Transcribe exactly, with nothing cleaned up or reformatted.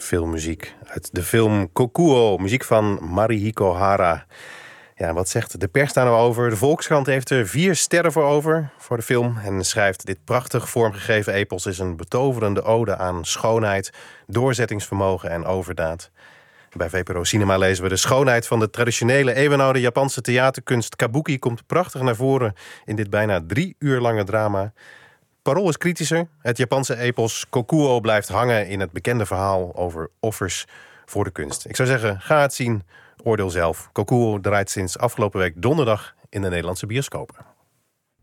filmmuziek uit de film Kokuo, muziek van Marihiko Hara. Ja, wat zegt de pers daar nou over? De Volkskrant heeft er vier sterren voor over voor de film en schrijft: dit prachtig vormgegeven epos is een betoverende ode aan schoonheid, doorzettingsvermogen en overdaad. Bij V P R O Cinema lezen we: de schoonheid van de traditionele eeuwenoude Japanse theaterkunst kabuki komt prachtig naar voren in dit bijna drie uur lange drama. Parool is kritischer. Het Japanse epos Kokuo blijft hangen in het bekende verhaal over offers voor de kunst. Ik zou zeggen, ga het zien, oordeel zelf. Kokuo draait sinds afgelopen week donderdag in de Nederlandse bioscopen.